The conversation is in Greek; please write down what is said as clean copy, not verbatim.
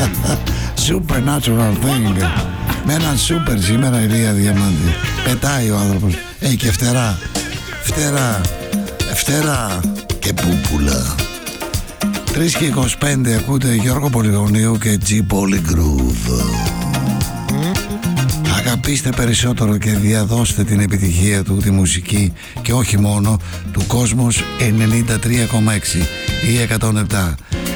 Supernatural thing. Με έναν σούπερ σήμερα, Ηλία Διαμάντη. Πετάει ο άνθρωπος. Και φτερά. Φτερά και πούπουλα. 3:25 ακούτε Γιώργο Πολυγωνίου και G Polygroove. Αγαπήστε περισσότερο και διαδώστε την επιτυχία του, τη μουσική και όχι μόνο του Κόσμος 93,6 ή 107.